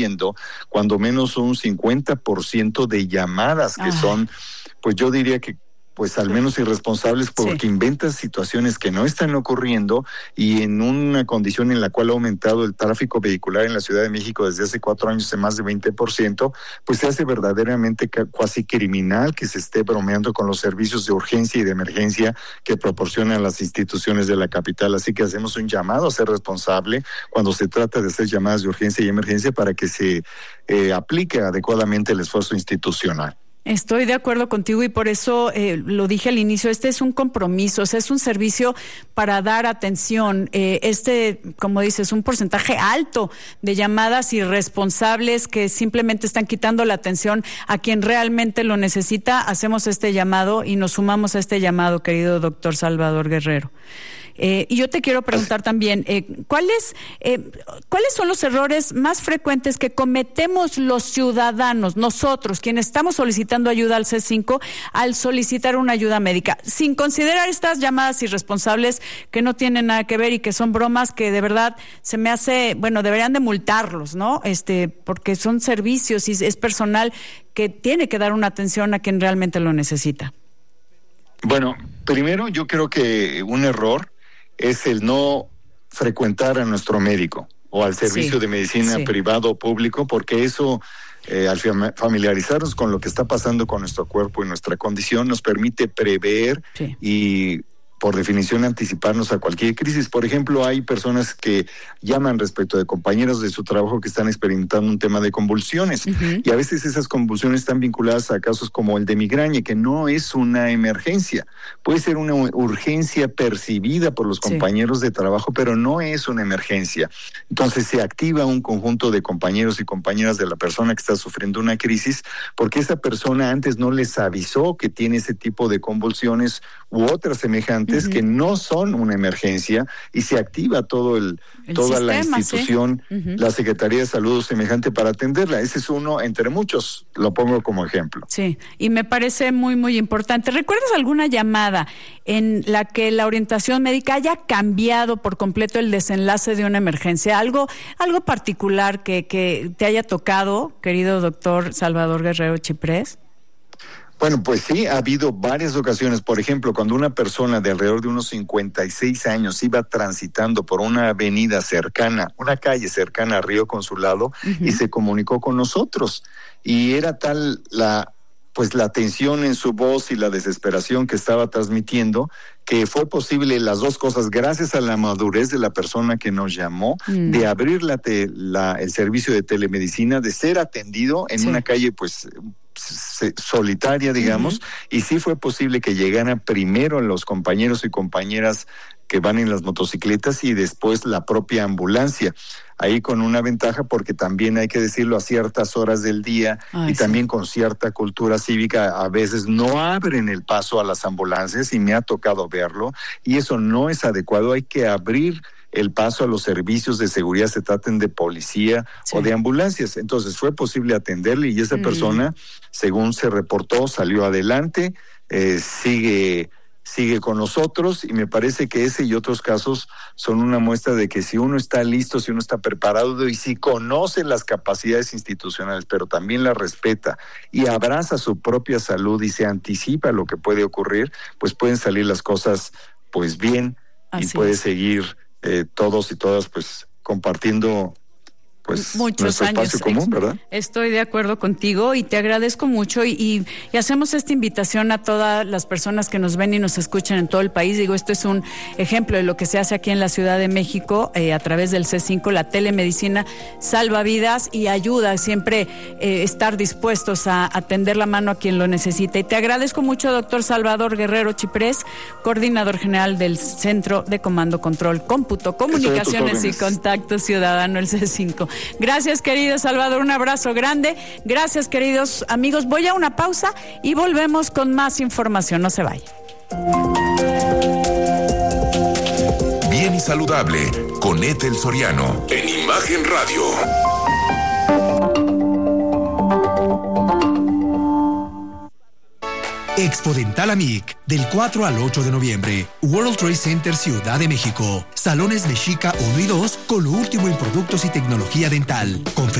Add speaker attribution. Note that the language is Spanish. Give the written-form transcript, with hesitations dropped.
Speaker 1: recibiendo cuando menos un 50% de llamadas que son, pues yo diría que pues al menos irresponsables, porque inventan situaciones que no están ocurriendo, y en una condición en la cual ha aumentado el tráfico vehicular en la Ciudad de México desde hace 4 años en más de 20%, pues se hace verdaderamente cuasi criminal que se esté bromeando con los servicios de urgencia y de emergencia que proporcionan las instituciones de la capital. Así que hacemos un llamado a ser responsable cuando se trata de hacer llamadas de urgencia y emergencia para que se aplique adecuadamente el esfuerzo institucional.
Speaker 2: Estoy de acuerdo contigo y por eso lo dije al inicio, este es un compromiso, o sea, es un servicio para dar atención. Como dices, un porcentaje alto de llamadas irresponsables que simplemente están quitando la atención a quien realmente lo necesita. Hacemos este llamado y nos sumamos a este llamado, querido doctor Salvador Guerrero. Y yo te quiero preguntar también, ¿cuáles son los errores más frecuentes que cometemos los ciudadanos, nosotros, quienes estamos solicitando ayuda al C5, al solicitar una ayuda médica, sin considerar estas llamadas irresponsables que no tienen nada que ver y que son bromas que de verdad se me hace, deberían de multarlos, ¿no? Porque son servicios y es personal que tiene que dar una atención a quien realmente lo necesita.
Speaker 1: Bueno, primero yo creo que un error es el no frecuentar a nuestro médico o al servicio de medicina privado o público, porque eso, al familiarizarnos con lo que está pasando con nuestro cuerpo y nuestra condición, nos permite prever y, por definición, anticiparnos a cualquier crisis. Por ejemplo, hay personas que llaman respecto de compañeros de su trabajo que están experimentando un tema de convulsiones, y a veces esas convulsiones están vinculadas a casos como el de migraña, que no es una emergencia. Puede ser una urgencia percibida por los compañeros de trabajo, pero no es una emergencia. Entonces se activa un conjunto de compañeros y compañeras de la persona que está sufriendo una crisis, porque esa persona antes no les avisó que tiene ese tipo de convulsiones u otras semejantes que no son una emergencia, y se activa toda sistema, la institución, la Secretaría de Salud semejante para atenderla. Ese es uno entre muchos, lo pongo como ejemplo. Sí,
Speaker 2: y me parece muy, muy importante. ¿Recuerdas alguna llamada en la que la orientación médica haya cambiado por completo el desenlace de una emergencia? ¿Algo particular que te haya tocado, querido doctor Salvador Guerrero Chiprés?
Speaker 1: Bueno, pues sí, ha habido varias ocasiones. Por ejemplo, cuando una persona de alrededor de unos 56 años iba transitando por una avenida cercana, una calle cercana a Río Consulado, y se comunicó con nosotros. Y era tal la tensión en su voz y la desesperación que estaba transmitiendo, que fue posible las dos cosas gracias a la madurez de la persona que nos llamó, de abrir el servicio de telemedicina, de ser atendido en una calle solitaria, digamos, y sí fue posible que llegaran primero los compañeros y compañeras que van en las motocicletas y después la propia ambulancia. Ahí con una ventaja, porque también hay que decirlo, a ciertas horas del día también con cierta cultura cívica, a veces no abren el paso a las ambulancias, y me ha tocado verlo, y eso no es adecuado. Hay que abrir el paso a los servicios de seguridad, se traten de policía o de ambulancias. Entonces fue posible atenderle, y esa persona, según se reportó, salió adelante, sigue con nosotros, y me parece que ese y otros casos son una muestra de que si uno está listo, si uno está preparado y si conoce las capacidades institucionales, pero también las respeta y abraza su propia salud y se anticipa a lo que puede ocurrir, pues pueden salir las cosas bien. Así y puede seguir todos y todas compartiendo
Speaker 2: muchos años,
Speaker 1: espacio común, ¿verdad?
Speaker 2: Estoy de acuerdo contigo y te agradezco mucho y hacemos esta invitación a todas las personas que nos ven y nos escuchan en todo el país. Digo, esto es un ejemplo de lo que se hace aquí en la Ciudad de México a través del C5. La telemedicina salva vidas y ayuda siempre estar dispuestos a tender la mano a quien lo necesita. Y te agradezco mucho, doctor Salvador Guerrero Chiprés, coordinador general del Centro de Comando, Control, Cómputo, Comunicaciones y Contacto Ciudadano, el C5. Gracias, querido Salvador, un abrazo grande. Gracias, queridos amigos. Voy a una pausa y volvemos con más información. No se vayan.
Speaker 3: Bien y saludable con Ethel Soriano en Imagen Radio.
Speaker 4: Expo Dental Amic, del 4 al 8 de noviembre. World Trade Center, Ciudad de México. Salones Mexica 1 y 2, con lo último en productos y tecnología dental. Conferencia